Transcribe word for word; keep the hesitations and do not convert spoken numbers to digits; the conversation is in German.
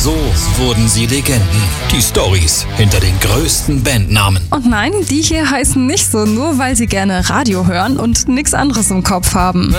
So wurden sie Legenden. Die Storys hinter den größten Bandnamen. Und nein, die hier heißen nicht so, nur weil sie gerne Radio hören und nichts anderes im Kopf haben.